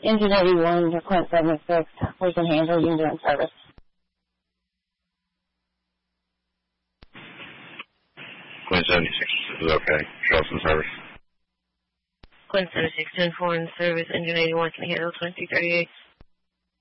Engine 81 to Quint 76. We can handle you in service. Quint 76 is okay. Show us in service. Quint 76, 10-4 in service. Engine 81 can handle 2338.